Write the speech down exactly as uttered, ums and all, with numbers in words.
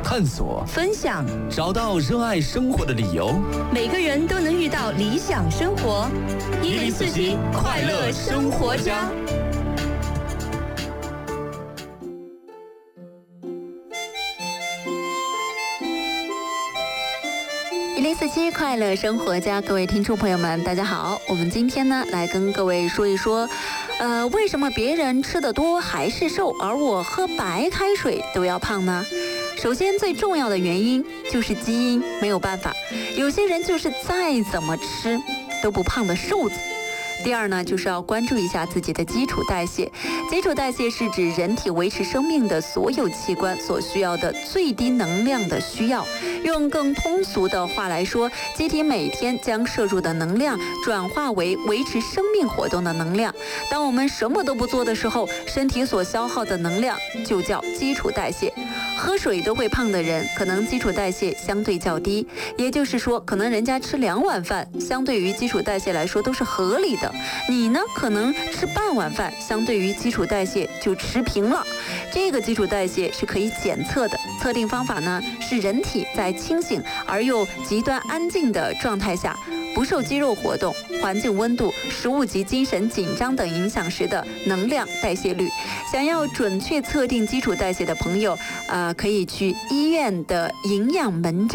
探索、 分享， 找到热爱生活的理由。 每个人都能遇到理想生活。 一零四七快乐生活家。 一零四七快乐生活家，各位听众朋友们，大家好。我们今天呢，来跟各位说一说，呃，为什么别人吃得多还是瘦，而我喝白开水都要胖呢？首先，最重要的原因就是基因，没有办法，有些人就是再怎么吃都不胖的瘦子。第二呢，就是要关注一下自己的基础代谢。基础代谢是指人体维持生命的所有器官所需要的最低能量的需要。用更通俗的话来说，机体每天将摄入的能量转化为维持生命活动的能量。当我们什么都不做的时候，身体所消耗的能量就叫基础代谢。喝水都会胖的人，可能基础代谢相对较低，也就是说，可能人家吃两碗饭，相对于基础代谢来说都是合理的。你呢，可能吃半碗饭，相对于基础代谢就持平了。这个基础代谢是可以检测的，测定方法呢是人体在清醒而又极端安静的状态下，不受肌肉活动、环境温度、食物及精神紧张等影响时的能量代谢率。想要准确测定基础代谢的朋友，呃，可以去医院的营养门诊